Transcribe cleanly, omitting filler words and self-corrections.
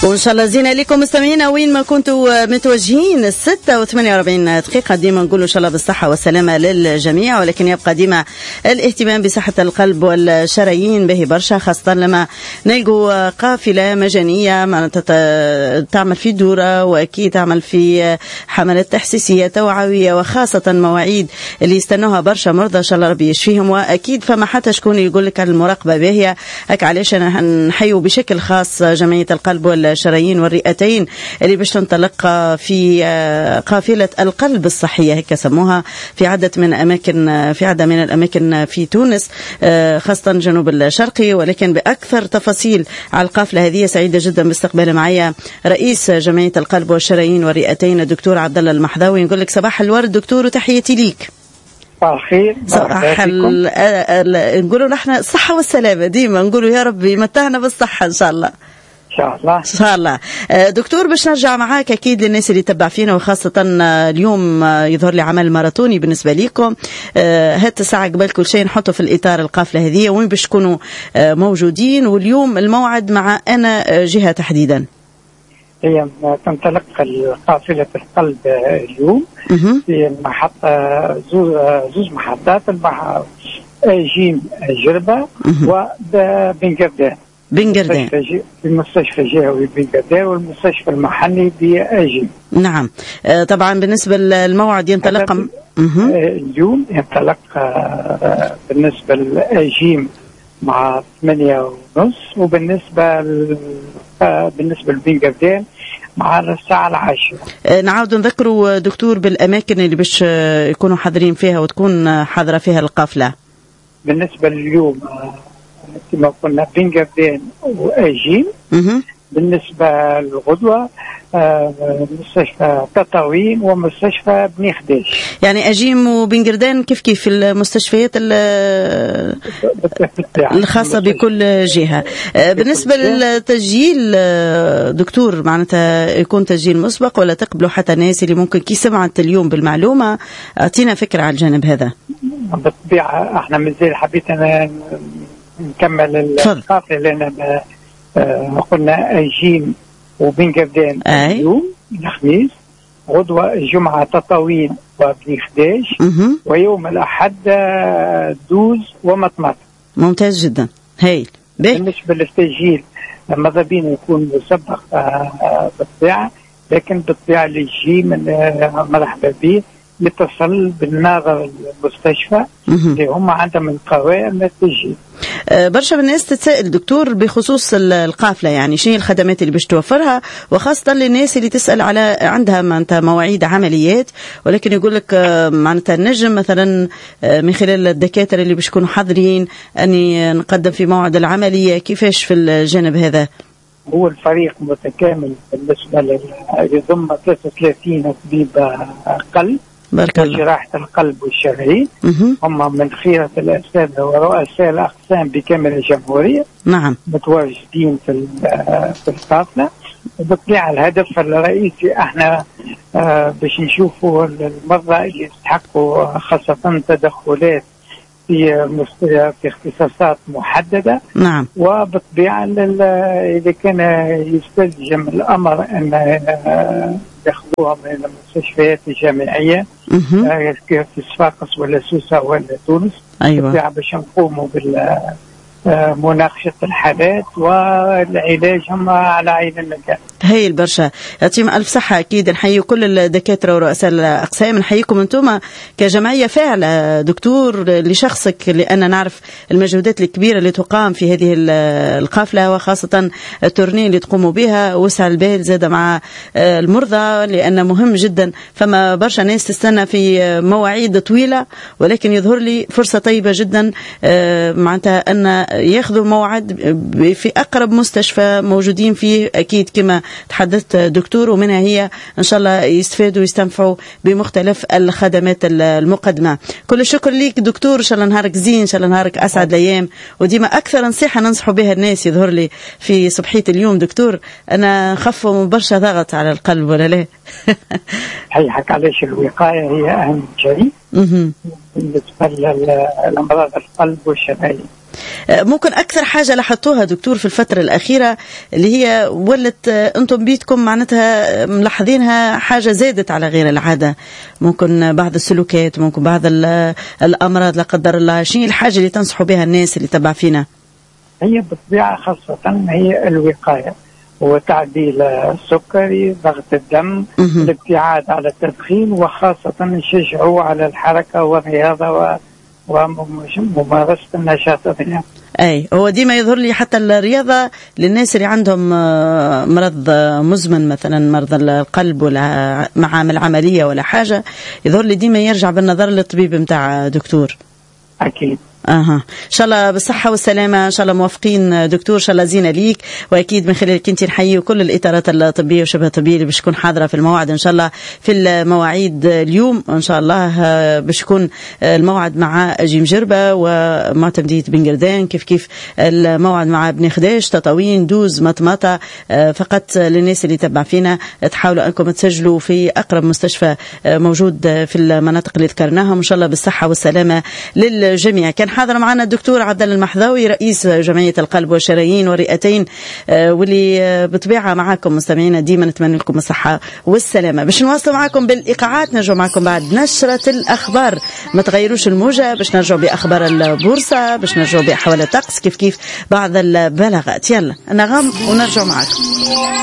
وإن شاء الله زينة لكم مستمعينا وين ما كنتوا متوجهين. 6:48 دقيقة. ديما نقولوا إن شاء الله بالصحة والسلامة للجميع، ولكن يبقى ديما الاهتمام بصحة القلب والشرايين به برشا، خاصة لما نلقوا قافلة مجانية تعمل في دورة، وأكيد تعمل في حملات تحسيسية توعوية، وخاصة مواعيد اللي يستنوها برشا مرضى إن شاء الله ربي يشفيهم. وأكيد فما حتى شكون يقول لك المراقبة باهية هك، علاش نحيو بشكل خاص جمعية القلب والشرايين والرئتين اللي باش تنطلق في قافلة القلب الصحية هيك سموها في عدة من الأماكن في تونس، خاصة الجنوب الشرقي. ولكن بأكثر تفاصيل على القافلة هذه سعيدة جدا باستقبال معايا رئيس جمعية القلب والشرايين والرئتين الدكتور عبد الله المحضاوي. نقول لك صباح الورد دكتور وتحياتي ليك. الخير. نقولوا نحن الصحة والسلامة، ديما نقولوا يا ربي يمتعنا بالصحة إن شاء الله. إن شاء الله. دكتور باش نرجع معاك أكيد للناس اللي تتبع فينا، وخاصة اليوم يظهر لي عمل ماراثوني بالنسبة ليكم. هات الساعة قبل كل شيء نحطه في الإطار القافلة هذه وين باش تكونوا موجودين، واليوم الموعد مع أنا جهة تحديدا. هي تنطلق قافلة القلب اليوم في محطة زوج محطات، جيم جربة وبنقردان. في المستشفى الجهوي بنقردان والمستشفى المحلي بأجيم. نعم. طبعا بالنسبة للموعد ينطلق اليوم ينطلق بالنسبة لأجيم مع 8:30، وبالنسبة لبنقردان مع الساعة 10. نعاود نذكروا دكتور بالأماكن اللي باش يكونوا حاضرين فيها وتكون حاضرة فيها القافلة. بالنسبة لليوم كما قلنا بنقردان وأجيم. بالنسبة للغدوة مستشفى تطاوين ومستشفى بني خديش. يعني أجيم وبنقردان كيف في المستشفيات الخاصة بكل جهة. بالنسبة للتسجيل دكتور معناتها يكون تسجيل مسبق ولا تقبلوا حتى الناس اللي ممكن كي سمعت اليوم بالمعلومة؟ أعطينا فكرة على الجانب هذا. بالطبيعة احنا مازال حبيت أنا نكمل القافلة لأن قلنا أجيم وبنقردان اليوم الخميس، غدوة الجمعة تطاوين وبني خديش، ويوم الأحد دوز ومطمط. ممتاز جدا، هايل. بالنسبة للتسجيل ماذا بينا يكون مسبق بالطبيعة، لكن بالطبيعة اللي يجي من مرحبا به يتصل بالناظر المستشفى اللي هم عندهم القوائم للتسجيل. برشا بالناس تتسائل دكتور بخصوص القافلة، يعني شنو الخدمات اللي باش توفرها، وخاصة للناس اللي تسأل على عندها معناتها مواعيد عمليات، ولكن يقول لك معناتها نجم مثلا من خلال الدكاترة اللي باش يكونوا حاضرين أني نقدم في موعد العملية، كيفاش في الجانب هذا؟ هو الفريق متكامل بالنسبة يضم 33 طبيب قلب وجراحة القلب والشرايين، هم من خيرة الأساتذة ورؤساء الأقسام بكامل الجمهورية. نعم. متواجدين في القافلة. وبالطبيعة الهدف الرئيسي احنا باش نشوفوا المرضى اللي يستحقوا خاصة تدخلات في اختصاصات محددة. نعم. وبالطبيعة إذا كان يستلزم الأمر أن يأخذوها من المستشفيات الجامعية في صفاقس ولا سوسة ولا تونس. أيوة. بالطبيعة باش نقوموا مناقشة الحالات والعلاج هم على عين المكان. هاي البرشا، يعطيهم ألف صحة. أكيد نحيي كل الدكاترة ورؤساء الأقسام، نحييكم أنتم كجمعية فاعلة دكتور لشخصك، لأن نعرف المجهودات الكبيرة اللي تقام في هذه القافلة، وخاصة التورنيه اللي تقوموا بها وسع البال زاد مع المرضى، لأن مهم جدا. فما برشا ناس تستنى في مواعيد طويلة، ولكن يظهر لي فرصة طيبة جدا معناتها أن ياخذوا موعد في أقرب مستشفى موجودين فيه، أكيد كما تحدثت دكتور، ومنها هي إن شاء الله يستفادوا ويستنفعوا بمختلف الخدمات المقدمة. كل الشكر ليك دكتور، إن شاء الله نهارك زين، إن شاء الله نهارك أسعد الأيام، وديما أكثر نصيحة ننصحوا بها الناس يظهر لي في صبحية اليوم دكتور، أنا خفوا من برشا ضغط على القلب ولا لا؟ حيحك علاش الوقاية هي أهم شيء بالنسبة لأمراض القلب والشرايين. ممكن أكثر حاجة لاحظتوها دكتور في الفترة الأخيرة اللي هي ولت أنتم بيتكم معناتها ملاحظينها حاجة زادت على غير العادة، ممكن بعض السلوكات، ممكن بعض الأمراض لا قدر الله، شيء الحاجة اللي تنصحوا بها الناس اللي تبع فينا؟ هي بالطبيعة خاصة هي الوقاية وتعديل السكري، ضغط الدم، الابتعاد على التدخين، وخاصة نشجعوا على الحركة والرياضة وممارسة النشاط الرياضي. أي هو ديما يظهر لي حتى الرياضة للناس اللي عندهم مرض مزمن مثلا مرض القلب ولا معامل عملية ولا حاجة، يظهر لي ديما يرجع بالنظر للطبيب متاع دكتور. أكيد. إن شاء الله بالصحة والسلامة، إن شاء الله موافقين دكتور، إن شاء الله زينة ليك، وأكيد من خلالك أنت نحيي كل الإطارات الطبية وشبه الطبية اللي باش تكون حاضرة في الموعد إن شاء الله في المواعيد اليوم إن شاء الله باش يكون الموعد مع جيم جربة ومعتمدية بن قردان، كيف الموعد مع بن خداش، تطاوين، دوز، مطمطة. فقط للناس اللي تبع فينا تحاولوا أنكم تسجلوا في أقرب مستشفى موجود في المناطق اللي ذكرناها، إن شاء الله بالصحة والسلامة للجميع. كان حاضر معنا الدكتور عبد الله المحذاوي رئيس جمعية القلب والشرايين والرئتين، واللي بطبيعة معكم مستمعينا ديما نتمنى لكم الصحة والسلامة. باش نواصلوا معكم بالإيقاعات، نرجع معكم بعد نشرة الأخبار، ما تغيروش الموجة، باش نرجعوا بأخبار البورصة، باش نرجعوا بأحوال الطقس، كيف بعض البلاغات. يلا نغم ونرجع معكم.